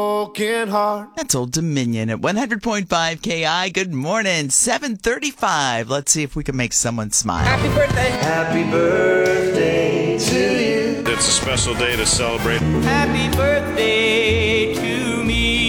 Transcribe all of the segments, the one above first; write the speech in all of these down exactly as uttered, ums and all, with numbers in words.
Broken heart. That's Old Dominion at one hundred point five K I. Good morning, seven thirty-five. Let's see if we can make someone smile. Happy birthday. Happy birthday to you. It's a special day to celebrate. Happy birthday to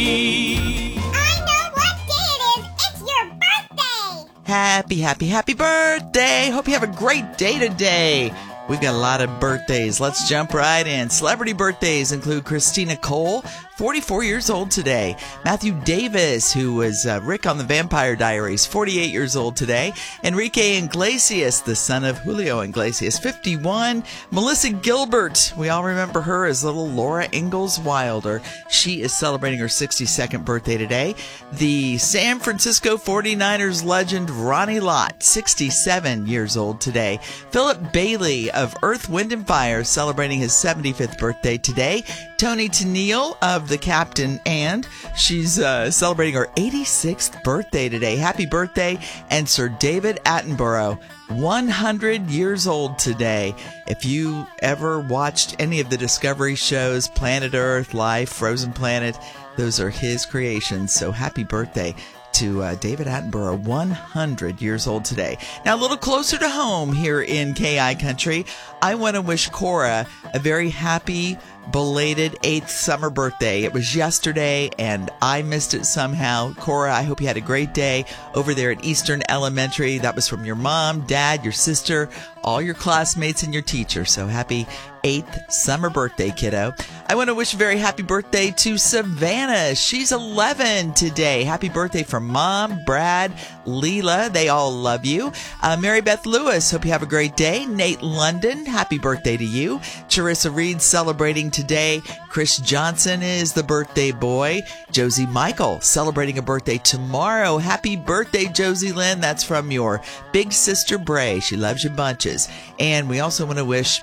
me. I know what day it is. It's your birthday. Happy, happy, happy birthday. Hope you have a great day today. We've got a lot of birthdays. Let's jump right in. Celebrity birthdays include Christina Cole, forty-four years old today. Matthew Davis, who was uh, Rick on the Vampire Diaries, forty-eight years old today. Enrique Iglesias, the son of Julio Iglesias, fifty-one. Melissa Gilbert, we all remember her as little Laura Ingalls Wilder. She is celebrating her sixty-second birthday today. The San Francisco forty-niners legend Ronnie Lott, sixty-seven years old today. Philip Bailey of Earth, Wind and Fire, celebrating his seventy-fifth birthday today. Tony Tennille of The Captain and she's uh, celebrating her eighty-sixth birthday today. Happy birthday. And Sir David Attenborough, one hundred years old today. If you ever watched any of the Discovery shows, Planet Earth, Life, Frozen Planet, those are his creations. So happy birthday to uh, David Attenborough, one hundred years old today. Now, a little closer to home here in K I Country, I want to wish Cora a very happy, belated eighth summer birthday. It was yesterday, and I missed it somehow. Cora, I hope you had a great day over there at Eastern Elementary. That was from your mom, dad, your sister, all your classmates, and your teacher. So happy eighth summer birthday, kiddo. I want to wish a very happy birthday to Savannah. She's eleven today. Happy birthday from Mom, Brad, Leela. They all love you. Uh, Mary Beth Lewis, hope you have a great day. Nate London, happy birthday to you. Charissa Reed celebrating today. Chris Johnson is the birthday boy. Josie Michael celebrating a birthday tomorrow. Happy birthday, Josie Lynn. That's from your big sister Bray. She loves you bunches. And we also want to wish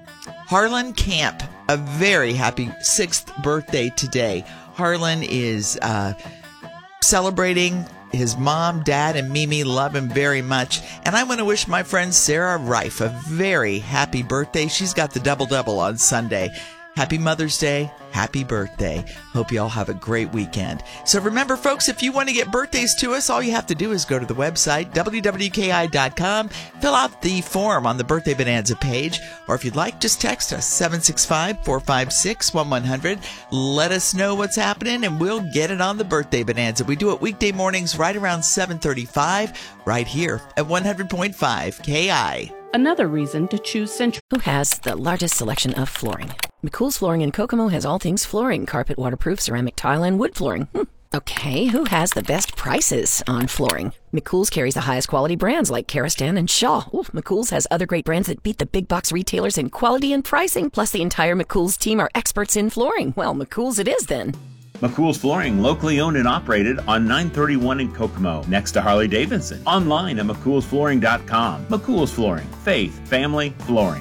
Harlan Camp a very happy sixth birthday today. Harlan is uh, celebrating. His mom, dad, and Mimi love him very much. And I want to wish my friend Sarah Reif a very happy birthday. She's got the double-double on Sunday. Happy Mother's Day. Happy birthday. Hope you all have a great weekend. So remember, folks, if you want to get birthdays to us, all you have to do is go to the website, w w k i dot com, fill out the form on the Birthday Bonanza page, or if you'd like, just text us, seven six five, four five six, one one zero zero. Let us know what's happening, and we'll get it on the Birthday Bonanza. We do it weekday mornings right around seven thirty-five, right here at one hundred point five K I. Another reason to choose Century. Who has the largest selection of flooring? McCool's Flooring in Kokomo has all things flooring, carpet, waterproof, ceramic tile, and wood flooring. Hmm. Okay, who has the best prices on flooring? McCool's carries the highest quality brands like Karastan and Shaw. Ooh, McCool's has other great brands that beat the big box retailers in quality and pricing. Plus, the entire McCool's team are experts in flooring. Well, McCool's it is then. McCool's Flooring, locally owned and operated on nine thirty-one in Kokomo, next to Harley Davidson. Online at mccool's flooring dot com. McCool's Flooring, faith, family, flooring.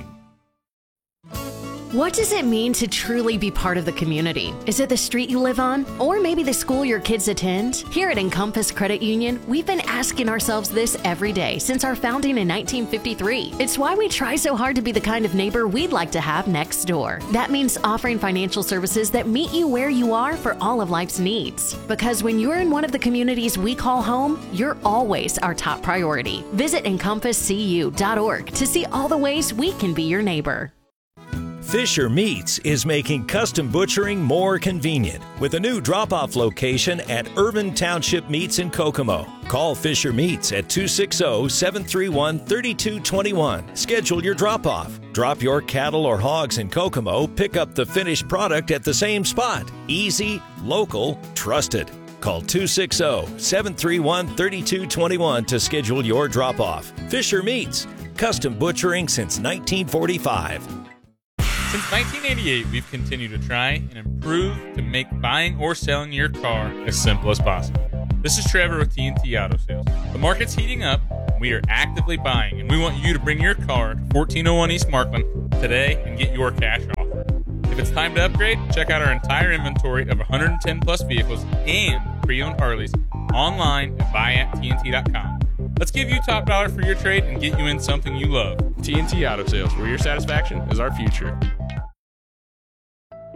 What does it mean to truly be part of the community? Is it the street you live on? Or maybe the school your kids attend? Here at Encompass Credit Union, we've been asking ourselves this every day since our founding in nineteen fifty-three. It's why we try so hard to be the kind of neighbor we'd like to have next door. That means offering financial services that meet you where you are for all of life's needs. Because when you're in one of the communities we call home, you're always our top priority. Visit encompass c u dot org to see all the ways we can be your neighbor. Fisher Meats is making custom butchering more convenient with a new drop-off location at Urban Township Meats in Kokomo. Call Fisher Meats at two six zero, seven three one, three two two one. Schedule your drop-off. Drop your cattle or hogs in Kokomo, pick up the finished product at the same spot. Easy, local, trusted. Call two six zero, seven three one, three two two one to schedule your drop-off. Fisher Meats, custom butchering since nineteen forty-five. Since nineteen eighty-eight, we've continued to try and improve to make buying or selling your car as simple as possible. This is Trevor with T N T Auto Sales. The market's heating up, we are actively buying, and we want you to bring your car to fourteen oh one East Markland today and get your cash offer. If it's time to upgrade, check out our entire inventory of one hundred ten plus vehicles and pre-owned Harleys online at buy at T N T dot com. Let's give you top dollar for your trade and get you in something you love. T N T Auto Sales, where your satisfaction is our future.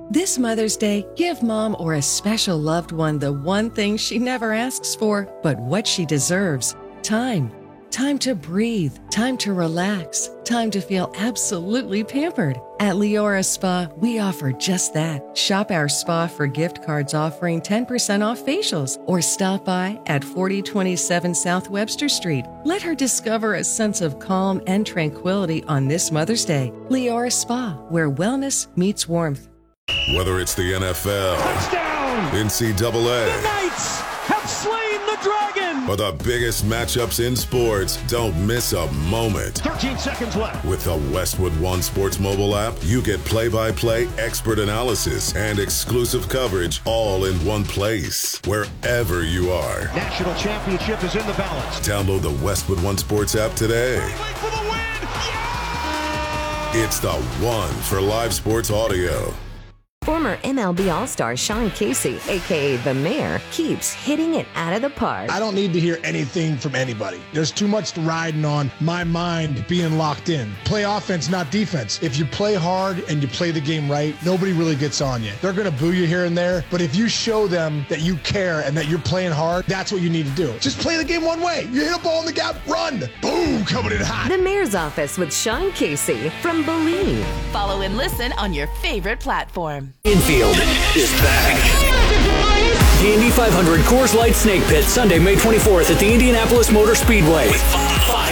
This Mother's Day, give mom or a special loved one the one thing she never asks for, but what she deserves. Time. Time to breathe, time to relax, time to feel absolutely pampered. At Leora Spa, we offer just that. Shop our spa for gift cards offering ten percent off facials or stop by at forty twenty-seven South Webster Street. Let her discover a sense of calm and tranquility on this Mother's Day. Leora Spa, where wellness meets warmth. Whether it's the N F L, touchdown, N C double A, the Knights have slain the dragon, or the biggest matchups in sports, don't miss a moment. thirteen seconds left. With the Westwood One Sports mobile app, you get play-by-play expert analysis and exclusive coverage all in one place, wherever you are. National championship is in the balance. Download the Westwood One Sports app today. For the win! Yeah! It's the one for live sports audio. Former M L B All-Star Sean Casey, a k a. The Mayor, keeps hitting it out of the park. I don't need to hear anything from anybody. There's too much riding on my mind being locked in. Play offense, not defense. If you play hard and you play the game right, nobody really gets on you. They're going to boo you here and there, but if you show them that you care and that you're playing hard, that's what you need to do. Just play the game one way. You hit a ball in the gap, run. Boom, coming in hot. The Mayor's Office with Sean Casey from Believe. Follow and listen on your favorite platform. Infield is back. The Indy five hundred Coors Light Snake Pit, Sunday, May twenty-fourth at the Indianapolis Motor Speedway.